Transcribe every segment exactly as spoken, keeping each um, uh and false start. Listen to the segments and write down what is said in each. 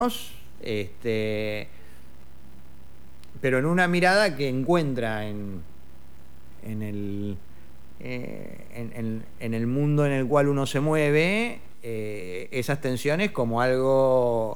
este, pero en una mirada que encuentra en, en, el, eh, en, en, en el mundo en el cual uno se mueve, eh, esas tensiones como algo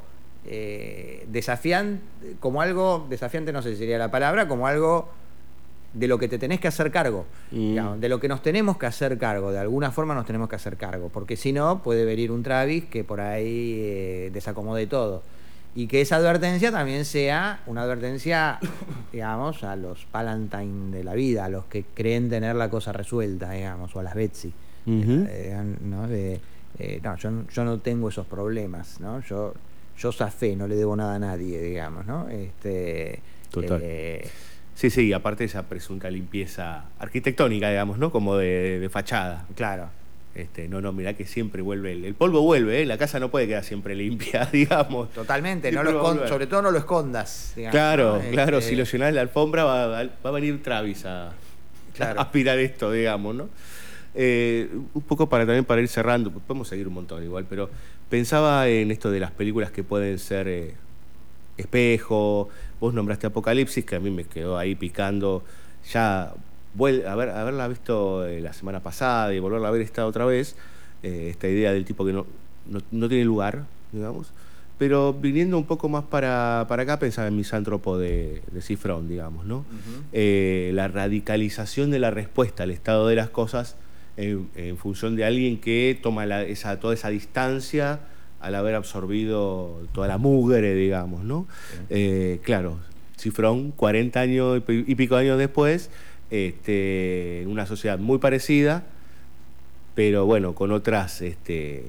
eh, desafiante, como algo desafiante, no sé si sería la palabra, como algo de lo que te tenés que hacer cargo, mm. digamos, de lo que nos tenemos que hacer cargo, de alguna forma nos tenemos que hacer cargo, porque si no puede venir un Travis que por ahí eh, desacomode todo, y que esa advertencia también sea una advertencia, digamos, a los Palantine de la vida, a los que creen tener la cosa resuelta, digamos, o a las Betsy, uh-huh. eh, ¿no? De, eh, no, yo, yo no tengo esos problemas, ¿no? Yo, yo zafé, no le debo nada a nadie, digamos, ¿no? Este, Total. Eh, Sí, sí, aparte esa presunta limpieza arquitectónica, digamos, ¿no? Como de, de fachada. Claro. Este, no, no, mirá que siempre vuelve, el, el polvo vuelve, ¿eh? La casa no puede quedar siempre limpia, digamos. Totalmente, no lo escond- sobre todo no lo escondas. Digamos, claro, ¿no? claro, este... si lo llenás la alfombra va, va a venir Travis a, claro. a aspirar esto, digamos, ¿no? Eh, un poco para también para ir cerrando, podemos seguir un montón igual, pero pensaba en esto de las películas que pueden ser... Eh, Espejo, vos nombraste Apocalipsis, que a mí me quedó ahí picando, ya vuel- a ver, haberla visto eh, la semana pasada y volverla a ver esta otra vez, eh, esta idea del tipo que no, no, no tiene lugar, digamos, pero viniendo un poco más para, para acá, pensaba en Misántropo de, de Cifrón, digamos, ¿no? Uh-huh. Eh, la radicalización de la respuesta al estado de las cosas en, en función de alguien que toma la, esa, toda esa distancia al haber absorbido toda la mugre, digamos, ¿no? Sí. Eh, claro, Cifrón, cuarenta años y pico años después, este, en una sociedad muy parecida, pero bueno, con otras, este,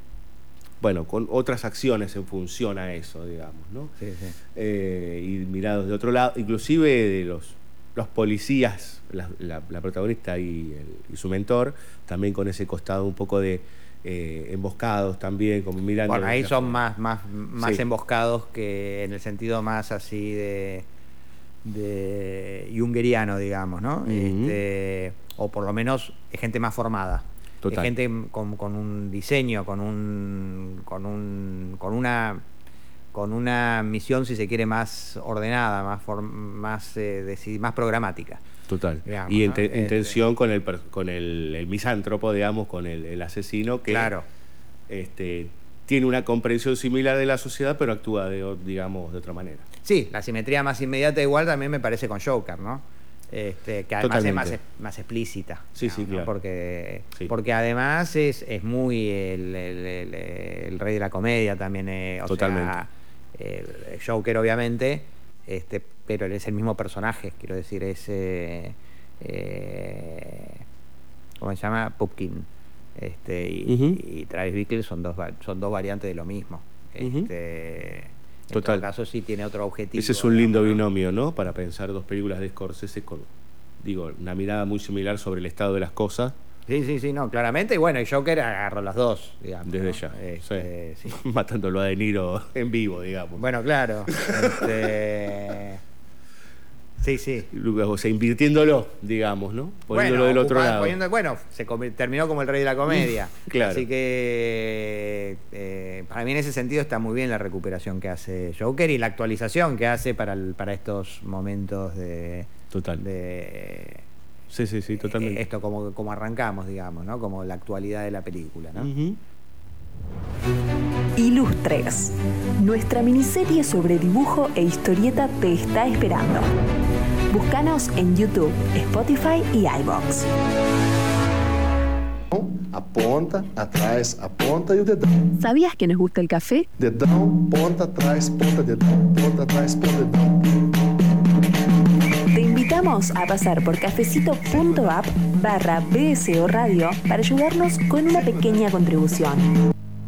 bueno, con otras acciones en función a eso, digamos, ¿no? Sí, sí. Eh, y mirados de otro lado, inclusive de los, los policías, la, la, la protagonista y, el, y su mentor, también con ese costado un poco de Eh, emboscados también, como mirando. Bueno, ahí son más, más, más sí. emboscados que en el sentido más así de, de jungeriano, digamos, ¿no? Uh-huh. Este, o por lo menos es gente más formada. Total. Es gente con, con un diseño, con un, con un, con una, con una misión, si se quiere, más ordenada, más, form, más, eh, decid, más programática. Total. Digamos, y en, ¿no? en tensión con el con el, el misántropo, digamos, con el, el asesino que claro. este, tiene una comprensión similar de la sociedad, pero actúa, de, digamos, de otra manera. Sí, la simetría más inmediata igual también me parece con Joker, ¿no? Este, que además Totalmente. es más, más explícita. Sí, digamos, sí, claro. ¿no? Porque, sí. porque además es, es muy el, el, el, el rey de la comedia también. Eh, o Totalmente. Sea, el Joker, obviamente, este, pero él es el mismo personaje, quiero decir, es eh, eh, ¿cómo se llama? Pupkin, este, y, uh-huh. y Travis Bickle son dos son dos variantes de lo mismo. Este, uh-huh. En Total. todo caso sí tiene otro objetivo. Ese es un lindo binomio, ¿no? Para pensar dos películas de Scorsese con, digo, una mirada muy similar sobre el estado de las cosas. Sí, sí, sí, no, claramente. Y bueno, y Joker agarró las dos, digamos. Desde ¿no? ya. Este, sí. Sí. Matándolo a De Niro en vivo, digamos. Bueno, claro. este... Sí, sí. O sea, invirtiéndolo, digamos, ¿no? Poniéndolo bueno, del otro ocupado, lado. Poniendo, bueno, se com- terminó como el rey de la comedia. Claro. Así que eh, para mí en ese sentido está muy bien la recuperación que hace Joker y la actualización que hace para, el, para estos momentos de... Total. De, sí, sí, sí, totalmente. Esto como, como arrancamos, digamos, ¿no? Como la actualidad de la película, ¿no? Uh-huh. Ilustres. Nuestra miniserie sobre dibujo e historieta te está esperando. Búscanos en YouTube, Spotify y iVoox. Aponta, atrás, aponta y el dedão. ¿Sabías que nos gusta el café? Dedão, ponta, atrás, ponta, dedão, ponta, atrás, ponta, dedão. Te invitamos a pasar por cafecito punto app barra B S O Radio para ayudarnos con una pequeña contribución.